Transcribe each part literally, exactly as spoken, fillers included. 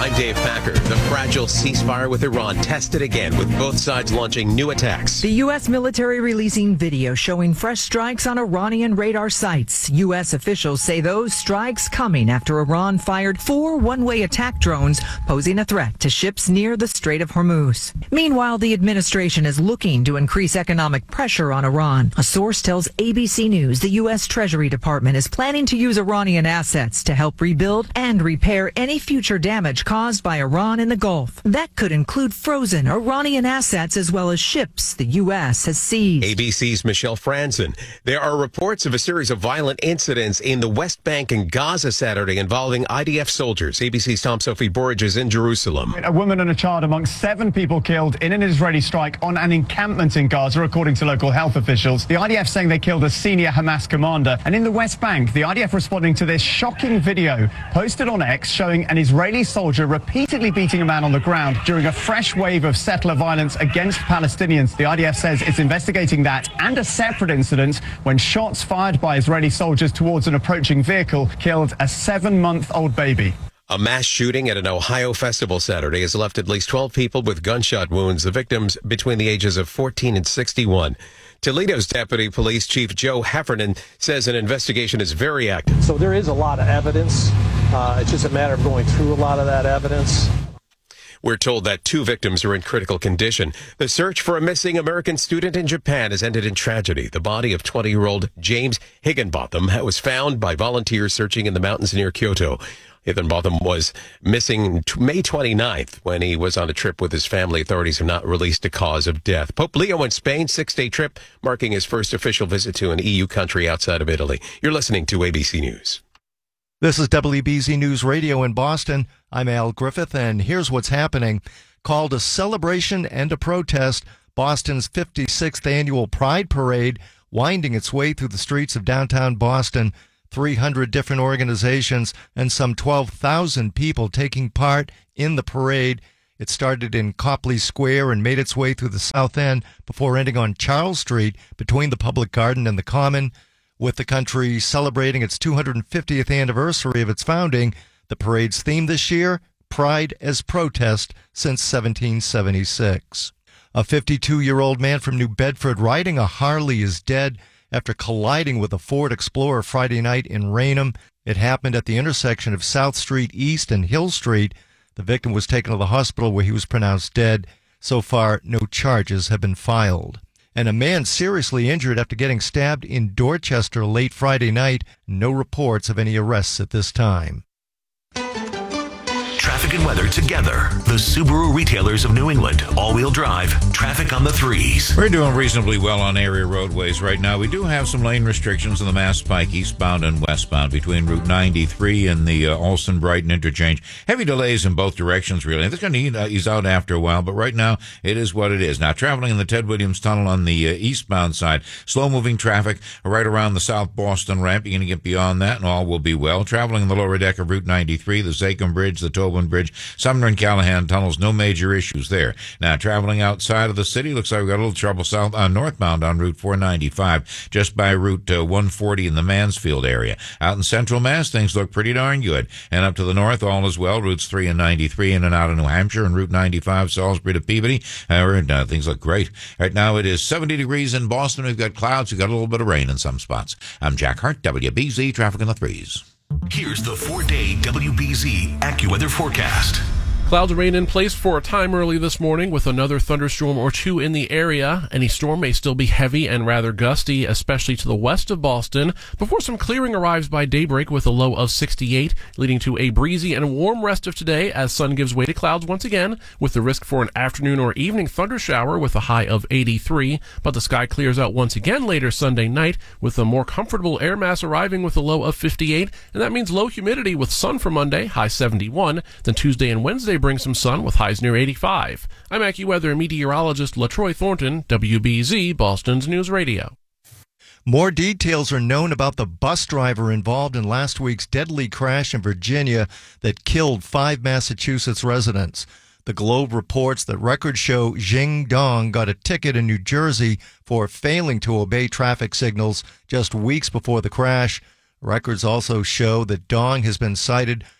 I'm Dave Packer. The fragile ceasefire with Iran tested again, with both sides launching new attacks. The U S military releasing video showing fresh strikes on Iranian radar sites. U S officials say those strikes coming after Iran fired four one-way attack drones, posing a threat to ships near the Strait of Hormuz. Meanwhile, the administration is looking to increase economic pressure on Iran. A source tells A B C News the U S Treasury Department is planning to use Iranian assets to help rebuild and repair any future damage caused by Iran in the Gulf. That could include frozen Iranian assets as well as ships the U S has seized. A B C's Michelle Franzen. There are reports of a series of violent incidents in the West Bank and Gaza Saturday involving I D F soldiers. A B C's Tom Sophie Burridge is in Jerusalem. A woman and a child among seven people killed in an Israeli strike on an encampment in Gaza, according to local health officials. The I D F saying they killed a senior Hamas commander. And in the West Bank, the I D F responding to this shocking video posted on X showing an Israeli soldier repeatedly beating a man on the ground during a fresh wave of settler violence against Palestinians. The I D F says it's investigating that and a separate incident when shots fired by Israeli soldiers towards an approaching vehicle killed a seven-month-old baby. A mass shooting at an Ohio festival Saturday has left at least twelve people with gunshot wounds, the victims between the ages of fourteen and sixty-one. Toledo's Deputy Police Chief Joe Heffernan says an investigation is very active. So there is a lot of evidence. Uh, it's just a matter of going through a lot of that evidence. We're told that two victims are in critical condition. The search for a missing American student in Japan has ended in tragedy. The body of twenty-year-old James Higginbotham was found by volunteers searching in the mountains near Kyoto. Higginbotham was missing May twenty-ninth when he was on a trip with his family. Authorities have not released a cause of death. Pope Leo in Spain, six-day trip, marking his first official visit to an E U country outside of Italy. You're listening to A B C News. This is W B Z News Radio in Boston. I'm Al Griffith, and here's what's happening. Called a celebration and a protest, Boston's fifty-sixth annual Pride Parade winding its way through the streets of downtown Boston. three hundred different organizations and some twelve thousand people taking part in the parade. It started in Copley Square and made its way through the South End before ending on Charles Street between the Public Garden and the Common. With the country celebrating its two hundred fiftieth anniversary of its founding, the parade's theme this year, Pride as Protest since seventeen seventy-six. A fifty-two-year-old man from New Bedford riding a Harley is dead after colliding with a Ford Explorer Friday night in Raynham. It happened at the intersection of South Street East and Hill Street. The victim was taken to the hospital where he was pronounced dead. So far, no charges have been filed. And a man seriously injured after getting stabbed in Dorchester late Friday night. No reports of any arrests at this time. Traffic and weather together. The Subaru retailers of New England. All-wheel drive. Traffic on the threes. We're doing reasonably well on area roadways right now. We do have some lane restrictions on the Mass Pike eastbound and westbound between Route ninety-three and the uh, Olson-Brighton interchange. Heavy delays in both directions, really. It's going to ease out after a while, but right now it is what it is. Now, traveling in the Ted Williams Tunnel on the uh, eastbound side, slow-moving traffic right around the South Boston ramp. You're going to get beyond that, and all will be well. Traveling in the lower deck of Route ninety-three, the Zachem Bridge, the Tobin Bridge, Sumner and Callahan tunnels, no major issues there. Now, traveling outside of the city, looks like we've got a little trouble south uh, northbound on Route four ninety-five, just by Route uh, one forty in the Mansfield area. Out in Central Mass, things look pretty darn good. And up to the north, all is well. Routes three and ninety-three in and out of New Hampshire, and Route ninety-five, Salisbury to Peabody. Uh, uh, things look great. Right now, it is seventy degrees in Boston. We've got clouds. We've got a little bit of rain in some spots. I'm Jack Hart, W B Z Traffic in the Threes. Here's the four-day W B Z AccuWeather forecast. Clouds remain in place for a time early this morning with another thunderstorm or two in the area. Any storm may still be heavy and rather gusty, especially to the west of Boston, before some clearing arrives by daybreak with a low of sixty-eight, leading to a breezy and warm rest of today as sun gives way to clouds once again, with the risk for an afternoon or evening thunder shower with a high of eighty-three. But the sky clears out once again later Sunday night with a more comfortable air mass arriving with a low of fifty-eight, and that means low humidity with sun for Monday, high seventy-one. Then Tuesday and Wednesday bring some sun with highs near eighty-five. I'm AccuWeather meteorologist LaTroy Thornton, W B Z, Boston's News Radio. More details are known about the bus driver involved in last week's deadly crash in Virginia that killed five Massachusetts residents. The Globe reports that records show Jing Dong got a ticket in New Jersey for failing to obey traffic signals just weeks before the crash. Records also show that Dong has been cited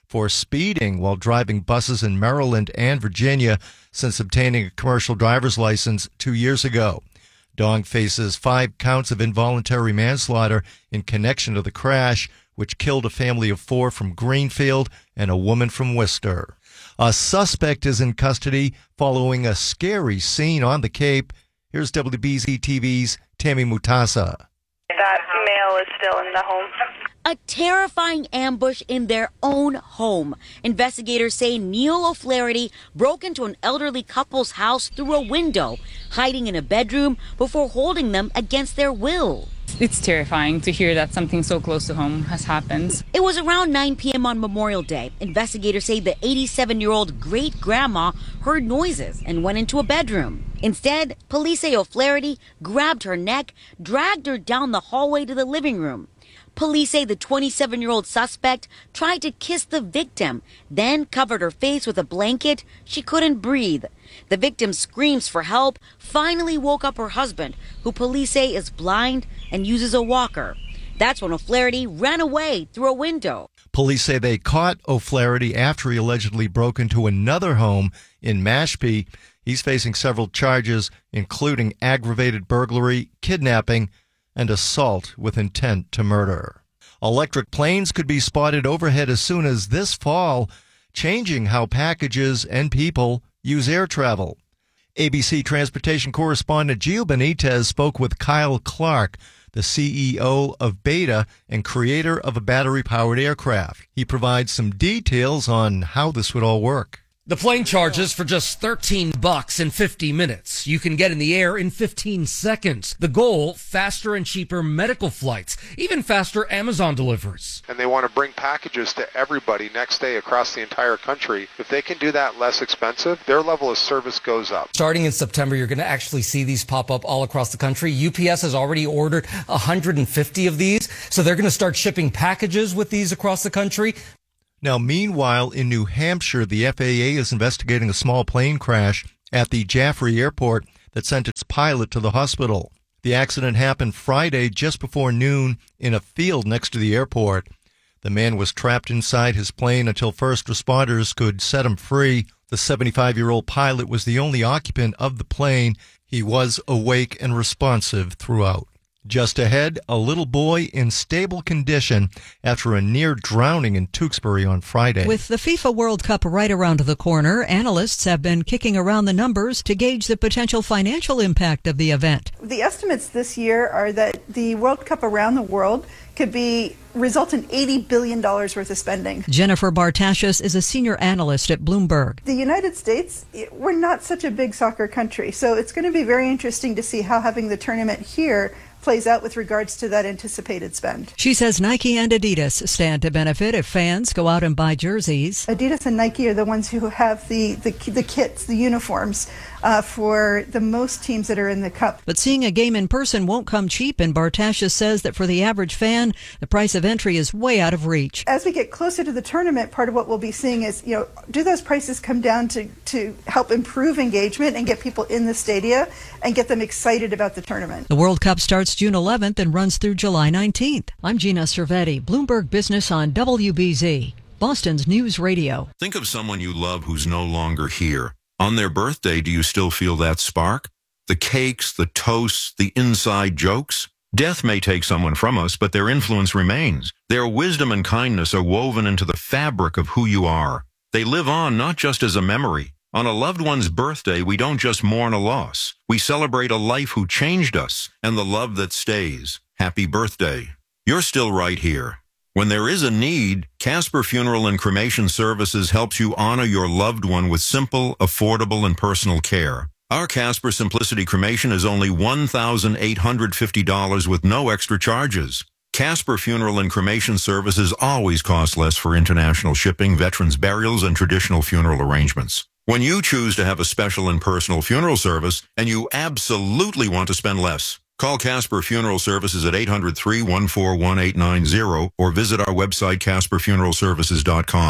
for speeding while driving buses in Maryland and Virginia since obtaining a commercial driver's license two years ago. Dong faces five counts of involuntary manslaughter in connection to the crash, which killed a family of four from Greenfield and a woman from Worcester. A suspect is in custody following a scary scene on the Cape. Here's W B Z T V's Tammy Mutasa. That male is still in the home. A terrifying ambush in their own home. Investigators say Neil O'Flaherty broke into an elderly couple's house through a window, hiding in a bedroom before holding them against their will. It's terrifying to hear that something so close to home has happened. It was around nine p.m. on Memorial Day. Investigators say the eighty-seven-year-old great-grandma heard noises and went into a bedroom. Instead, police say O'Flaherty grabbed her neck, dragged her down the hallway to the living room. Police say the twenty-seven-year-old suspect tried to kiss the victim, then covered her face with a blanket. She couldn't breathe. The victim's screams for help finally woke up her husband, who police say is blind and uses a walker. That's when O'Flaherty ran away through a window. Police say they caught O'Flaherty after he allegedly broke into another home in Mashpee. He's facing several charges, including aggravated burglary, kidnapping, and assault with intent to murder. Electric planes could be spotted overhead as soon as this fall, changing how packages and people use air travel. A B C transportation correspondent Gio Benitez spoke with Kyle Clark, the C E O of Beta and creator of a battery-powered aircraft. He provides some details on how this would all work. The plane charges for just thirteen bucks in fifty minutes. You can get in the air in fifteen seconds. The goal, faster and cheaper medical flights, even faster Amazon deliveries. And they want to bring packages to everybody next day across the entire country. If they can do that less expensive, their level of service goes up. Starting in September, you're going to actually see these pop up all across the country. U P S has already ordered one hundred fifty of these, so they're going to start shipping packages with these across the country. Now, meanwhile, in New Hampshire, the F A A is investigating a small plane crash at the Jaffrey Airport that sent its pilot to the hospital. The accident happened Friday just before noon in a field next to the airport. The man was trapped inside his plane until first responders could set him free. The seventy-five-year-old pilot was the only occupant of the plane. He was awake and responsive throughout. Just ahead, a little boy in stable condition after a near drowning in Tewksbury on Friday. With the FIFA World Cup right around the corner, analysts have been kicking around the numbers to gauge the potential financial impact of the event. The estimates this year are that the World Cup around the world could be result in eighty billion dollars worth of spending. Jennifer Bartashis is a senior analyst at Bloomberg. The United States, we're not such a big soccer country, so it's going to be very interesting to see how having the tournament here plays out with regards to that anticipated spend. She says Nike and Adidas stand to benefit if fans go out and buy jerseys. Adidas and Nike are the ones who have the, the, the kits, the uniforms uh, for the most teams that are in the Cup. But seeing a game in person won't come cheap, and Bartashis says that for the average fan, the price of entry is way out of reach. As we get closer to the tournament, part of what we'll be seeing is, you know, do those prices come down to, to help improve engagement and get people in the stadia and get them excited about the tournament? The World Cup starts June eleventh and runs through July nineteenth. I'm Gina Cervetti, Bloomberg Business on W B Z, Boston's News Radio. Think of someone you love who's no longer here. On their birthday, do you still feel that spark? The cakes, the toasts, the inside jokes? Death may take someone from us, but their influence remains. Their wisdom and kindness are woven into the fabric of who you are. They live on not just as a memory. On a loved one's birthday, we don't just mourn a loss. We celebrate a life who changed us and the love that stays. Happy birthday. You're still right here. When there is a need, Casper Funeral and Cremation Services helps you honor your loved one with simple, affordable, and personal care. Our Casper Simplicity Cremation is only one thousand eight hundred fifty dollars with no extra charges. Casper Funeral and Cremation Services always cost less for international shipping, veterans' burials, and traditional funeral arrangements. When you choose to have a special and personal funeral service, and you absolutely want to spend less, call Casper Funeral Services at eight hundred, three one four, one eight nine zero or visit our website, casper funeral services dot com.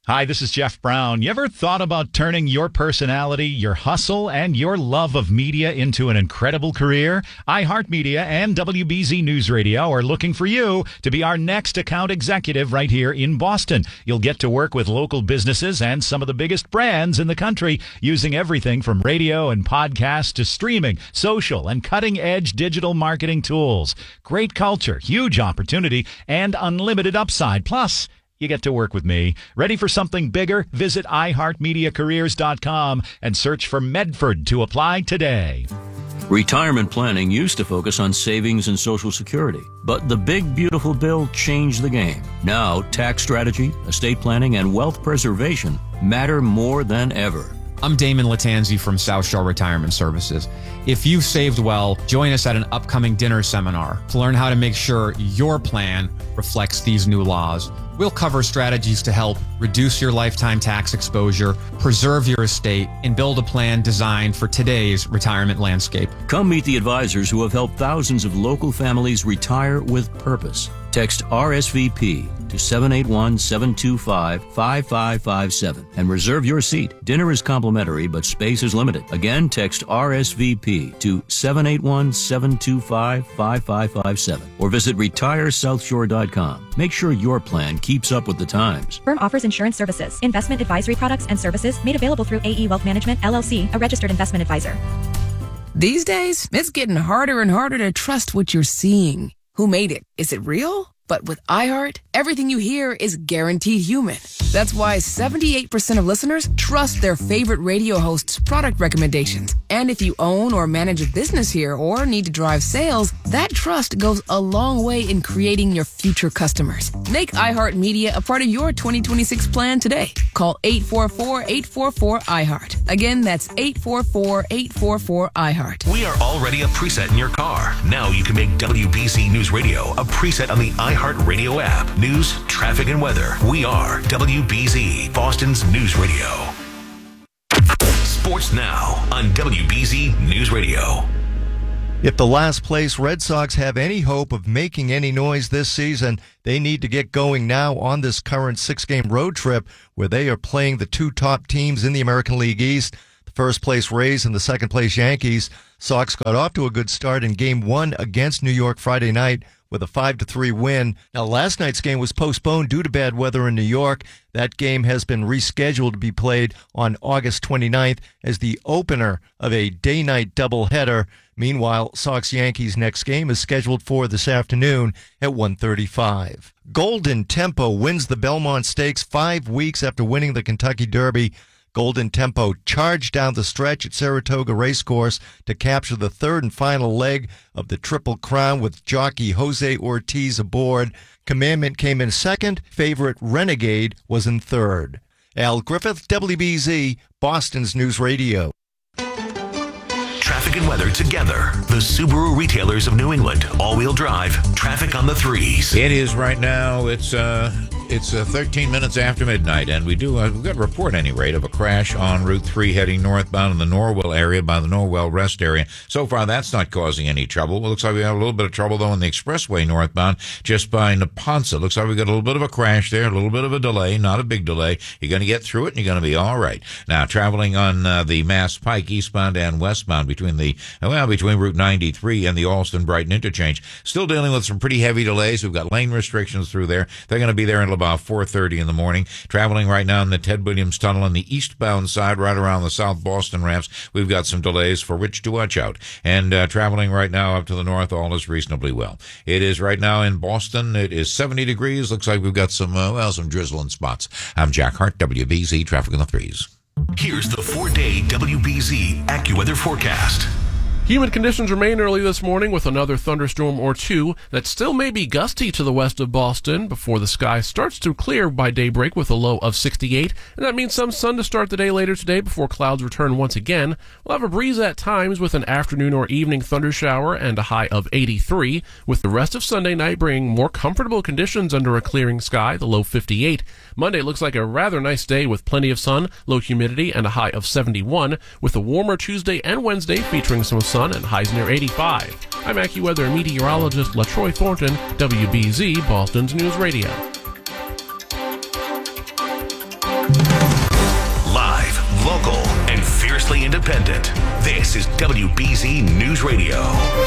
Hi, this is Jeff Brown. You ever thought about turning your personality, your hustle, and your love of media into an incredible career? iHeartMedia and W B Z News Radio are looking for you to be our next account executive right here in Boston. You'll get to work with local businesses and some of the biggest brands in the country using everything from radio and podcasts to streaming, social, and cutting-edge digital marketing tools. Great culture, huge opportunity, and unlimited upside. Plus, you get to work with me. Ready for something bigger? Visit i heart media careers dot com and search for Medford to apply today. Retirement planning used to focus on savings and Social Security, but the big beautiful bill changed the game. Now, tax strategy, estate planning, and wealth preservation matter more than ever. I'm Damon Latanzi from South Shore Retirement Services. If you've saved well, join us at an upcoming dinner seminar to learn how to make sure your plan reflects these new laws. We'll cover strategies to help reduce your lifetime tax exposure, preserve your estate, and build a plan designed for today's retirement landscape. Come meet the advisors who have helped thousands of local families retire with purpose. Text R S V P to seven eight one, seven two five, five five five seven and reserve your seat. Dinner is complimentary, but space is limited. Again, text R S V P to seven eight one, seven two five, five five five seven or visit retire south shore dot com. Make sure your plan keeps up with the times. Firm offers insurance services, investment advisory products and services made available through A E Wealth Management, L L C, a registered investment advisor. These days, it's getting harder and harder to trust what you're seeing. Who made it? Is it real? But with iHeart, everything you hear is guaranteed human. That's why seventy-eight percent of listeners trust their favorite radio host's product recommendations. And if you own or manage a business here or need to drive sales, that trust goes a long way in creating your future customers. Make iHeartMedia a part of your twenty twenty-six plan today. Call eight four four, eight four four, iHeart. Again, that's eight four four, eight four four, iHeart. We are already a preset in your car. Now you can make W B Z News Radio a preset on the iHeart Radio app. News, traffic, and weather. We are W B Z, Boston's news radio. Sports now on W B Z News Radio. If the last place Red Sox have any hope of making any noise this season, they need to get going now on this current six-game road trip where they are playing the two top teams in the American League East. The first-place Rays and the second-place Yankees. Sox got off to a good start in Game one against New York Friday night with a five to three win. Now, last night's game was postponed due to bad weather in New York. That game has been rescheduled to be played on August twenty-ninth as the opener of a day-night doubleheader. Meanwhile, Sox-Yankees' next game is scheduled for this afternoon at one thirty-five. Golden Tempo wins the Belmont Stakes five weeks after winning the Kentucky Derby. Golden Tempo charged down the stretch at Saratoga Racecourse to capture the third and final leg of the Triple Crown with jockey Jose Ortiz aboard. Commandment came in second. Favorite Renegade was in third. Al Griffith, W B Z, Boston's News Radio. Traffic and weather together. The Subaru retailers of New England. All-wheel drive. Traffic on the threes. It is right now. It's uh, it's uh, thirteen minutes after midnight, and we do uh, we've got a report, at any rate, of a crash on Route three heading northbound in the Norwell area by the Norwell Rest area. So far, that's not causing any trouble. It looks like we have a little bit of trouble though on the expressway northbound, just by Neponset. Looks like we got a little bit of a crash there, a little bit of a delay, not a big delay. You're going to get through it, and you're going to be all right. Now, traveling on uh, the Mass Pike eastbound and westbound between the well between Route ninety-three and the Alston Brighton interchange, still dealing with some pretty heavy delays. We've got lane restrictions through there. They're going to be there until about four thirty in the morning. Traveling right now in the Ted Williams Tunnel on the eastbound side, right around the South Boston ramps, we've got some delays for which to watch out. And uh, traveling right now up to the north, all is reasonably well. It is right now in Boston. It is seventy degrees. Looks like we've got some uh, well some drizzling spots. I'm Jack Hart, W B Z Traffic on the Threes. Here's the four-day W B Z AccuWeather forecast. Humid conditions remain early this morning with another thunderstorm or two that still may be gusty to the west of Boston before the sky starts to clear by daybreak with a low of sixty-eight. And that means some sun to start the day later today before clouds return once again. We'll have a breeze at times with an afternoon or evening thundershower and a high of eighty-three, with the rest of Sunday night bringing more comfortable conditions under a clearing sky, the low fifty-eight. Monday looks like a rather nice day with plenty of sun, low humidity, and a high of seventy-one, with a warmer Tuesday and Wednesday featuring some sun and highs near eighty-five. I'm AccuWeather meteorologist LaTroy Thornton, W B Z, Boston's News Radio. independent. This is W B Z News Radio.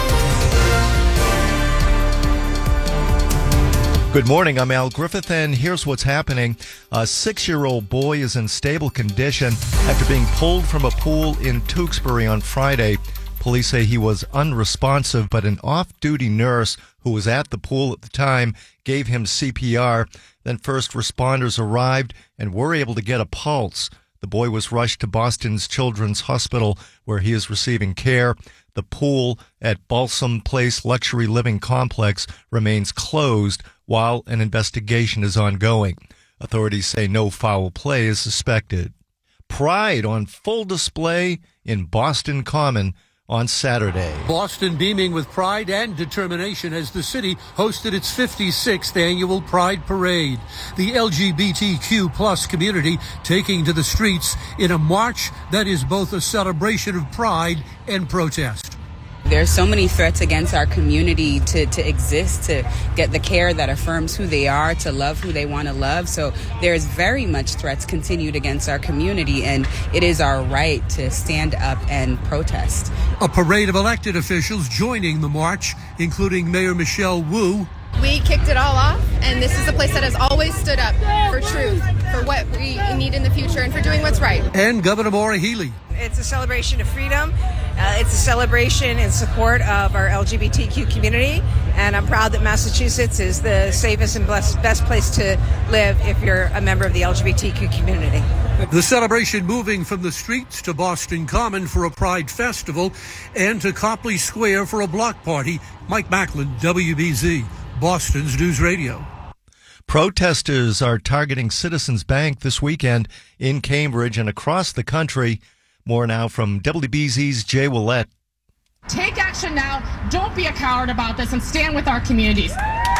Good morning, I'm Al Griffith, and here's what's happening. A six-year-old boy is in stable condition after being pulled from a pool in Tewksbury on Friday. Police say he was unresponsive, but an off-duty nurse who was at the pool at the time gave him C P R. Then first responders arrived and were able to get a pulse. The boy was rushed to Boston's Children's Hospital, where he is receiving care. The pool at Balsam Place Luxury Living Complex remains closed while an investigation is ongoing. Authorities say no foul play is suspected. Pride on full display in Boston Common on Saturday. Boston beaming with pride and determination as the city hosted its fifty-sixth annual Pride Parade. The L G B T Q plus community taking to the streets in a march that is both a celebration of pride and protest. There's so many threats against our community to, to exist, to get the care that affirms who they are, to love who they want to love. So there's very much threats continued against our community, and it is our right to stand up and protest. A parade of elected officials joining the march, including Mayor Michelle Wu. We kicked it all off, and this is a place that has always stood up for truth, for what we need in the future, and for doing what's right. And Governor Maura Healey. It's a celebration of freedom. Uh, it's a celebration in support of our L G B T Q community, and I'm proud that Massachusetts is the safest and best, best place to live if you're a member of the L G B T Q community. The celebration moving from the streets to Boston Common for a Pride Festival and to Copley Square for a block party. Mike Macklin, W B Z, Boston's News Radio. Protesters are targeting Citizens Bank this weekend in Cambridge and across the country. More now from W B Z's Jay Willett. Take action now. Don't be a coward about this and stand with our communities.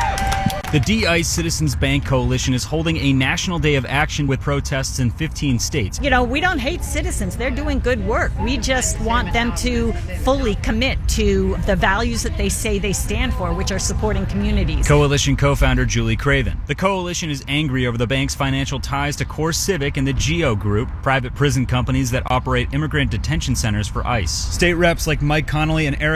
The D-ICE Citizens Bank Coalition is holding a national day of action with protests in fifteen states. You know, we don't hate citizens. They're doing good work. We just want them to fully commit to the values that they say they stand for, which are supporting communities. Coalition co-founder Julie Craven. The coalition is angry over the bank's financial ties to Core Civic and the GEO Group, private prison companies that operate immigrant detention centers for ICE. State reps like Mike Connolly and Eric